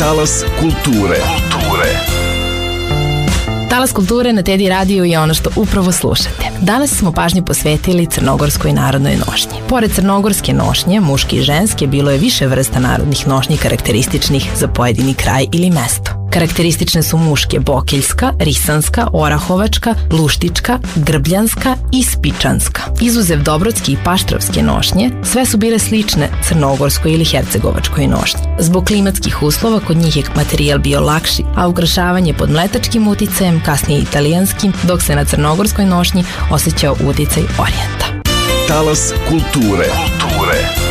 Talas kulture. Talas kulture na Tedi Radio je ono što upravo slušate. Danas smo pažnju posvetili crnogorskoj narodnoj nošnji. Pored crnogorske nošnje, muške i ženske, bilo je više vrsta narodnih nošnji karakterističnih za pojedini kraj ili mesto. Karakteristične su muške bokeljska, risanska, orahovačka, luštička, grbljanska i spičanska. Izuzev dobrodske i paštravske nošnje, sve su bile slične crnogorskoj ili hercegovačkoj nošnji. Zbog klimatskih uslova kod njih je materijal bio lakši, a ukrašavanje pod mletačkim uticajem, kasnije italijanskim, dok se na crnogorskoj nošnji osjećao uticaj orijenta. Talas kulture.